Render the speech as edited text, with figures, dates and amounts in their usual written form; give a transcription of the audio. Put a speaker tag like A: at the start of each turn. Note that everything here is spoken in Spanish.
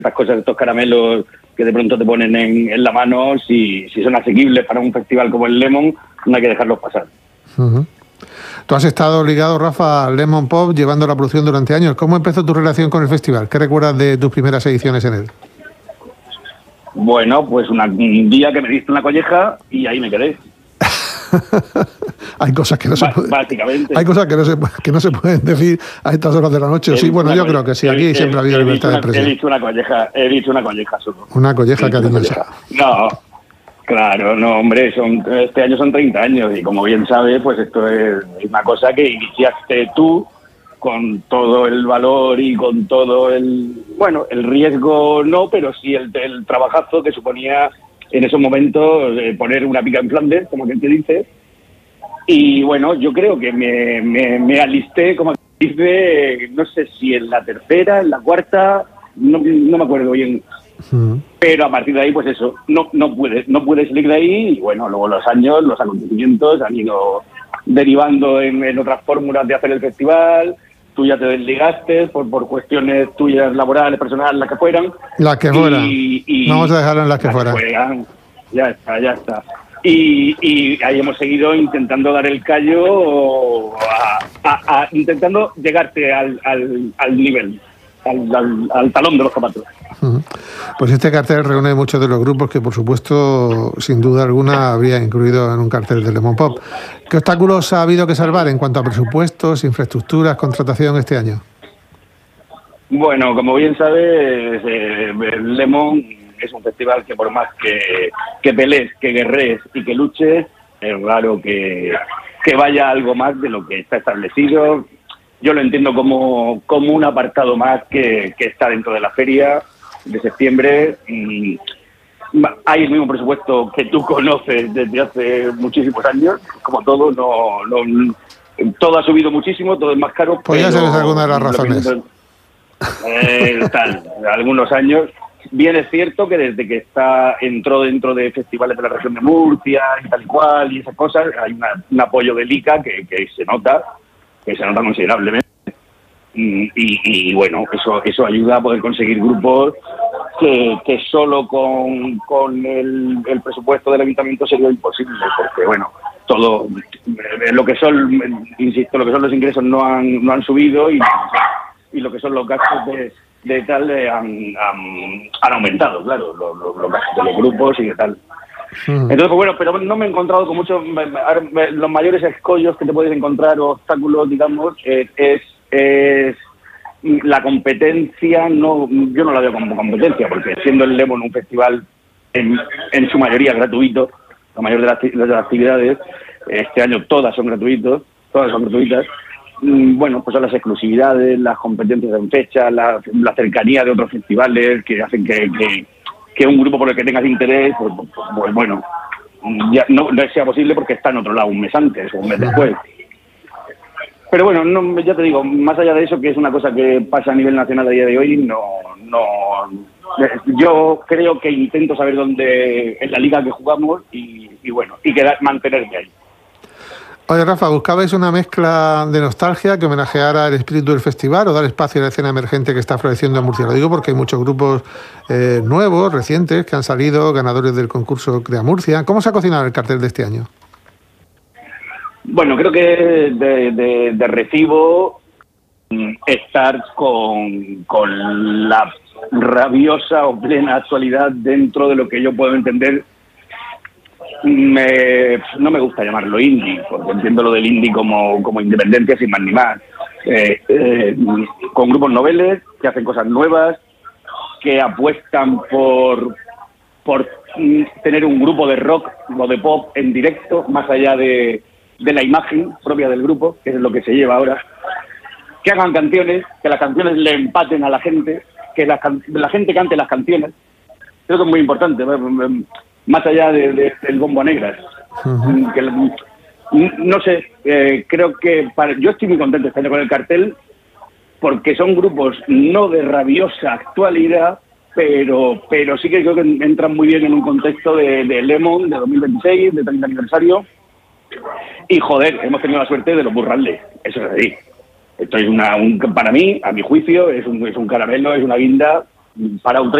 A: estas cosas, estos caramelos que de pronto te ponen en la mano, si son asequibles para un festival como el Lemon, no hay que dejarlos pasar.
B: Uh-huh. Tú has estado ligado, Rafa, al Lemon Pop, llevando la producción durante años. ¿Cómo empezó tu relación con el festival? ¿Qué recuerdas de tus primeras ediciones en él?
A: Bueno, pues un día que me diste una colleja y ahí me quedé.
B: Hay cosas que no se pueden,
A: básicamente.
B: Hay cosas que no se pueden decir a estas horas de la noche. Sí, bueno, yo creo que sí. Aquí siempre ha habido libertad de expresión.
A: He dicho una colleja solo.
B: Una colleja cariñosa.
A: No, claro, no, hombre, este año son 30 años y como bien sabes, pues esto es una cosa que iniciaste tú con todo el valor y con todo el riesgo no, pero sí el trabajazo que suponía en esos momentos poner una pica en Flandes, como que te dice. Y bueno, yo creo que me alisté, como dice, no sé si en la tercera, en la cuarta, no me acuerdo bien. Pero a partir de ahí, pues eso, no pude salir de ahí y bueno, luego los años, los acontecimientos han ido derivando en otras fórmulas de hacer el festival. Tú ya te desligaste por cuestiones tuyas laborales, personales, las que fueran.
B: Las que fueran. Vamos a dejarlo en las que fueran.
A: Ya está. Y ahí hemos seguido intentando dar el callo, intentando llegarte al nivel, al talón de los zapatos.
B: Pues este cartel reúne muchos de los grupos que, por supuesto, sin duda alguna, habría incluido en un cartel de Lemon Pop. ¿Qué obstáculos ha habido que salvar en cuanto a presupuestos, infraestructuras, contratación este año?
A: Bueno, como bien sabes, el Lemon es un festival que por más que pelees, que guerrees y que luches, es raro que vaya algo más de lo que está establecido. Yo lo entiendo como un apartado más que está dentro de la feria de septiembre. Hay el mismo presupuesto que tú conoces desde hace muchísimos años, como todo, todo ha subido muchísimo, todo es más caro.
B: Pues ya sabes alguna de las razones.
A: Algunos años. Bien es cierto que desde que entró dentro de festivales de la región de Murcia y tal y cual y esas cosas, hay un apoyo del ICA que se nota considerablemente. Y bueno, eso ayuda a poder conseguir grupos que solo con el presupuesto del ayuntamiento sería imposible, porque bueno, todo lo que son, insisto, lo que son los ingresos no han subido y lo que son los gastos de tal han aumentado, claro, los gastos de los grupos y de tal. Entonces, pues bueno, pero no me he encontrado con muchos. Los mayores escollos que te puedes encontrar, o obstáculos, digamos, es la competencia. Yo no la veo como competencia, porque siendo el Lemon un festival en su mayoría gratuito, la mayor de las actividades, este año todas son gratuitas. Bueno, pues son las exclusividades, las competencias en fecha, la cercanía de otros festivales que hacen que un grupo por el que tengas interés, pues bueno, ya no sea posible porque está en otro lado un mes antes o un mes después. Pero bueno, ya te digo, más allá de eso, que es una cosa que pasa a nivel nacional a día de hoy, yo creo que intento saber dónde en la liga que jugamos y bueno, y mantenerme ahí.
B: Oye, Rafa, ¿buscabais una mezcla de nostalgia que homenajeara el espíritu del festival o dar espacio a la escena emergente que está floreciendo en Murcia? Lo digo porque hay muchos grupos nuevos, recientes, que han salido, ganadores del concurso Crea Murcia. ¿Cómo se ha cocinado el cartel de este año?
A: Bueno, creo que de recibo estar con la rabiosa o plena actualidad dentro de lo que yo puedo entender. No me gusta llamarlo indie, porque entiendo lo del indie como independencia sin más ni más. Con grupos noveles que hacen cosas nuevas, que apuestan por tener un grupo de rock o de pop en directo, más allá de la imagen propia del grupo, que es lo que se lleva ahora. Que hagan canciones, que las canciones le empaten a la gente, que la gente cante las canciones. Creo que es muy importante, más allá del bombo negras. No sé, creo que yo estoy muy contento este año con el cartel, porque son grupos no de rabiosa actualidad, pero sí que creo que entran muy bien en un contexto de Lemon, de 2026, de 30 aniversario. Y joder, hemos tenido la suerte de los Burralde, eso es así. Esto es para mí, a mi juicio, es un caramelo, es una guinda para un